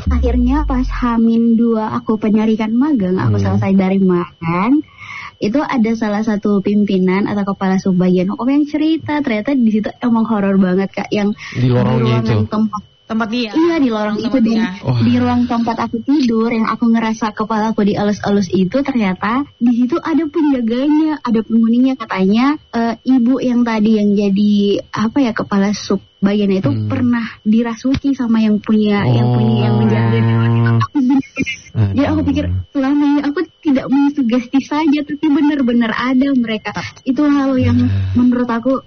akhirnya pas H-2 aku penyarikan magang, aku selesai dari magang, itu ada salah satu pimpinan atau kepala subbagian hukum yang cerita ternyata di situ emang horor banget Kak, yang di lorongnya itu. Tempat dia. Iya, di lorong itu di ruang tempat aku tidur yang aku ngerasa kepala aku dielus-elus itu ternyata di situ ada penjaganya, ada penghuninya katanya. Ibu yang tadi yang jadi kepala sub bagian itu pernah dirasuki sama yang menjaga. Jadi aku pikir selama ini aku tidak mensugesti saja, tapi benar-benar ada mereka. Itu hal yang menurut aku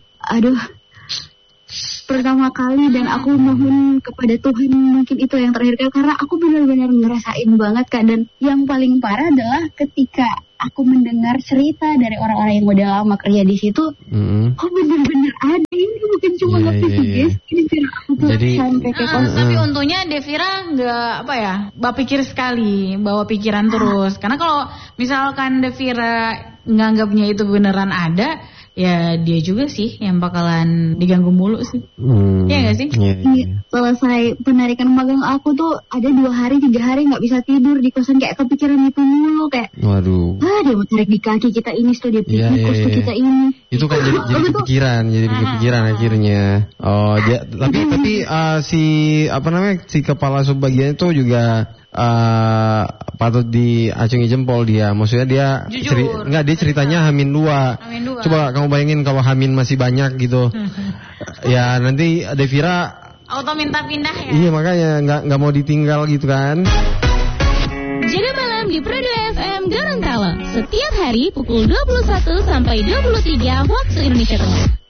pertama kali, dan aku mohon kepada Tuhan mungkin itu yang terakhir kali, karena aku benar-benar ngerasain banget Kak. Dan yang paling parah adalah ketika aku mendengar cerita dari orang-orang yang udah lama kerja di situ, benar-benar ada, ini bukan cuma guys. Jadi sampai ke tapi untungnya Devira nggak berpikir sekali, bawa pikiran terus. Karena kalau misalkan Devira nganggapnya itu beneran ada, ya dia juga sih yang bakalan diganggu mulu sih. Iya gak sih? Selesai penarikan magang aku tuh ada 2 hari 3 hari gak bisa tidur di kosan, kayak kepikiran itu mulu, kayak waduh, dia mau tarik di kaki kita ini, dia pikir kos kita ini. Itu kan jadi kepikiran akhirnya. Tapi si kepala subbagian itu juga patut diacungi jempol dia. Maksudnya dia dia ceritanya H-2. Coba kamu bayangin kalau H- masih banyak gitu. Ya nanti Devira auto minta pindah ya. Iya, makanya enggak mau ditinggal gitu kan. Jaga malam di Prado FM Gorontalo setiap hari pukul 21 sampai 23 waktu Indonesia Tengah.